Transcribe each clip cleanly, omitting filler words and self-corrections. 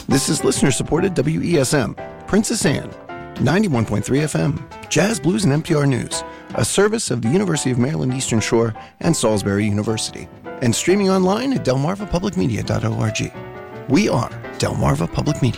This is listener-supported WESM, Princess Anne, 91.3 FM, Jazz, Blues, and NPR News, a service of the University of Maryland Eastern Shore and Salisbury University, and streaming online at delmarvapublicmedia.org. We are Delmarva Public Media.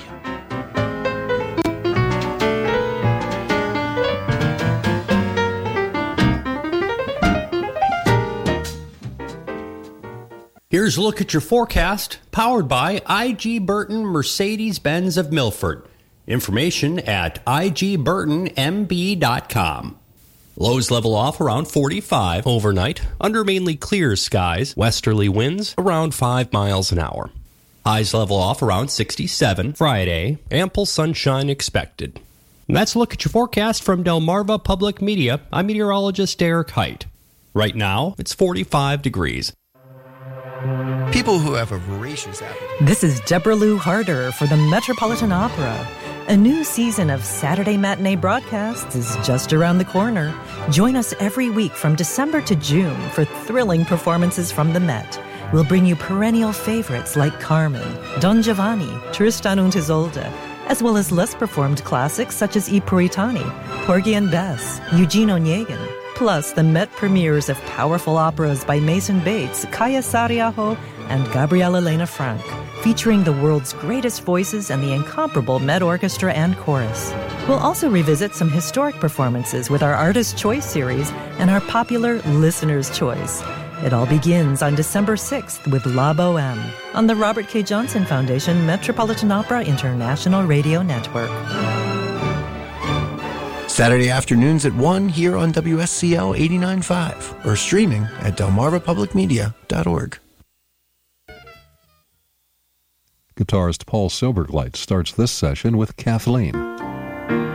Here's a look at your forecast, powered by I.G. Burton Mercedes-Benz of Milford. Information at igburtonmb.com. Lows level off around 45 overnight, under mainly clear skies, westerly winds around 5 miles an hour. Highs level off around 67 Friday, ample sunshine expected. And that's a look at your forecast from Delmarva Public Media. I'm meteorologist Derek Height. Right now, it's 45 degrees. People who have a voracious appetite. This is Deborah Lou Harder for the Metropolitan Opera. A new season of Saturday matinee broadcasts is just around the corner. Join us every week from December to June for thrilling performances from the Met. We'll bring you perennial favorites like Carmen, Don Giovanni, Tristan und Isolde, as well as less performed classics such as I Puritani, Porgy and Bess, Eugene Onegin. Plus, the Met premieres of powerful operas by Mason Bates, Kaya Sariaho, and Gabrielle Elena Frank, featuring the world's greatest voices and the incomparable Met Orchestra and Chorus. We'll also revisit some historic performances with our Artist Choice series and our popular Listener's Choice. It all begins on December 6th with La Boheme on the Robert K. Johnson Foundation Metropolitan Opera International Radio Network. Saturday afternoons at 1 here on WSCL 89.5 or streaming at delmarvapublicmedia.org. Guitarist Paul Silbergleit starts this session with Kathleen.